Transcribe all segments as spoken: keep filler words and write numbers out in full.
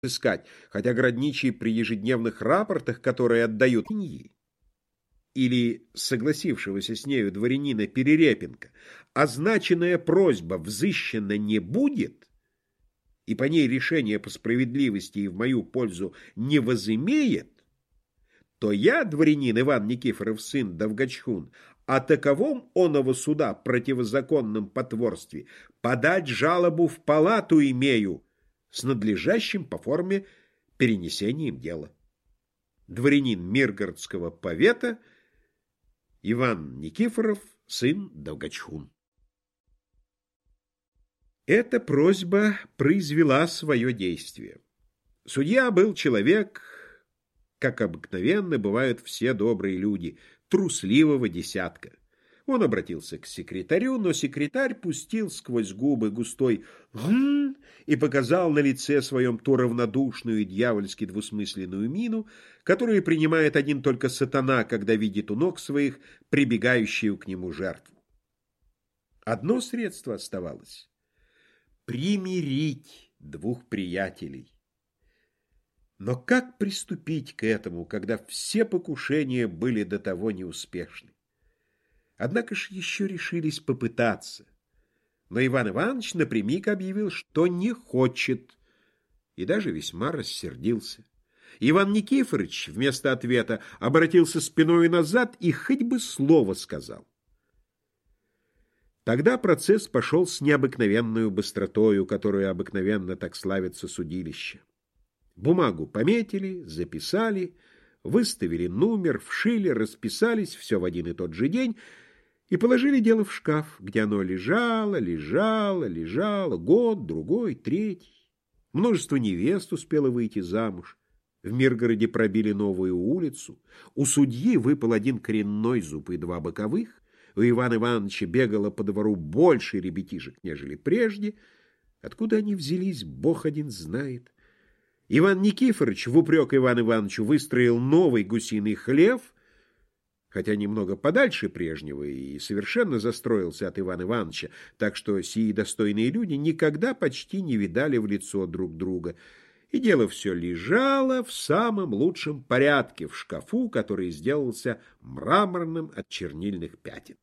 искать, хотя городничие при ежедневных рапортах, которые отдают НИИ, или согласившегося с нею дворянина Перерепенко, означенная просьба взыщена не будет, и по ней решение по справедливости и в мою пользу не возымеет, то я, дворянин Иван Никифоров, сын Довгачхун, о таковом оного суда противозаконном потворстве подать жалобу в палату имею с надлежащим по форме перенесением дела. Дворянин Миргородского повета Иван Никифоров, сын Довгачхун. Эта просьба произвела свое действие. Судья был человек, как обыкновенно бывают все добрые люди, трусливого десятка. Он обратился к секретарю, но секретарь пустил сквозь губы густой «гм» и показал на лице своем ту равнодушную и дьявольски двусмысленную мину, которую принимает один только сатана, когда видит у ног своих прибегающую к нему жертву. Одно средство оставалось — примирить двух приятелей. Но как приступить к этому, когда все покушения были до того неуспешны? Однако ж еще решились попытаться. Но Иван Иванович напрямик объявил, что не хочет, и даже весьма рассердился. Иван Никифорович вместо ответа обратился спиной назад и хоть бы слово сказал. Тогда процесс пошел с необыкновенной быстротою, которую обыкновенно так славится судилище. Бумагу пометили, записали, выставили номер, вшили, расписались, все в один и тот же день, и положили дело в шкаф, где оно лежало, лежало, лежало, год, другой, третий. Множество невест успело выйти замуж. В Миргороде пробили новую улицу. У судьи выпал один коренной зуб и два боковых. У Ивана Ивановича бегало по двору больше ребятишек, нежели прежде. Откуда они взялись, Бог один знает. Иван Никифорович в упрек Ивану Ивановичу выстроил новый гусиный хлев, хотя немного подальше прежнего, и совершенно застроился от Ивана Ивановича, так что сии достойные люди никогда почти не видали в лицо друг друга. И дело все лежало в самом лучшем порядке в шкафу, который сделался мраморным от чернильных пятен.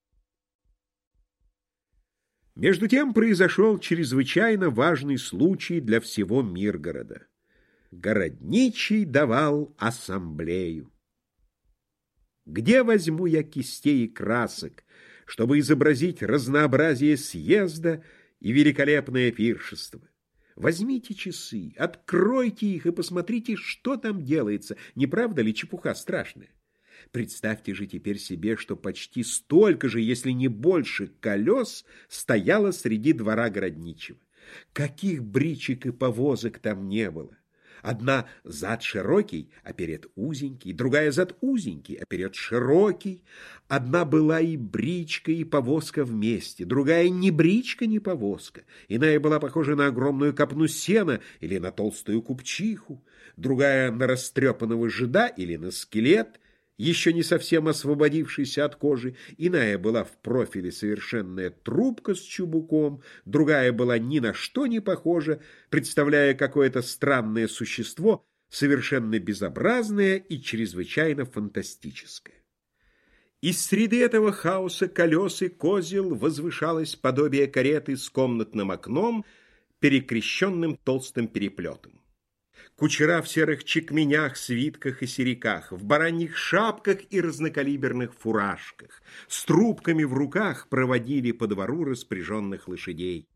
Между тем произошел чрезвычайно важный случай для всего Миргорода. Городничий давал ассамблею. Где возьму я кистей и красок, чтобы изобразить разнообразие съезда и великолепное пиршество? Возьмите часы, откройте их и посмотрите, что там делается. Не правда ли чепуха страшная? Представьте же теперь себе, что почти столько же, если не больше, колес стояло среди двора городничего. Каких бричек и повозок там не было! Одна зад широкий, а перед узенький, другая зад узенький, а перед широкий. Одна была и бричка, и повозка вместе, другая ни бричка, ни повозка. Иная была похожа на огромную копну сена или на толстую купчиху, другая на растрепанного жида или на скелет, еще не совсем освободившийся от кожи. Иная была в профиле совершенная трубка с чубуком, другая была ни на что не похожа, представляя какое-то странное существо, совершенно безобразное и чрезвычайно фантастическое. Из среды этого хаоса колес и козел возвышалось подобие кареты с комнатным окном, перекрещенным толстым переплетом. Кучера в серых чекменях, свитках и сериках, в бараньих шапках и разнокалиберных фуражках, с трубками в руках проводили по двору распряженных лошадей.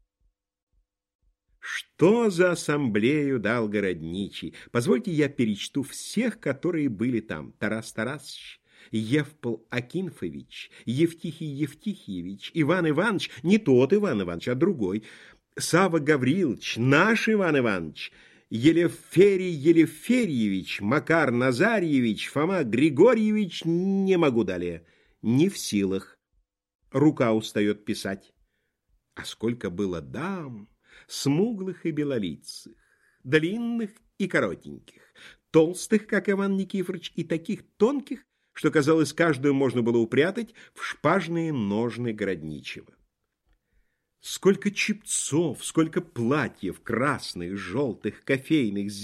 Что за ассамблею дал городничий? Позвольте я перечту всех, которые были там. Тарас Тарасович, Евпол Акинфович, Евтихий Евтихиевич, Иван Иванович, не тот Иван Иванович, а другой, Савва Гаврилович, наш Иван Иванович, Елеферий Елеферьевич, Макар Назарьевич, Фома Григорьевич, не могу далее, не в силах. Рука устает писать. А сколько было дам, смуглых и белолицых, длинных и коротеньких, толстых, как Иван Никифорович, и таких тонких, что, казалось, каждую можно было упрятать в шпажные ножны городничего. Сколько чепцов, сколько платьев красных, желтых, кофейных,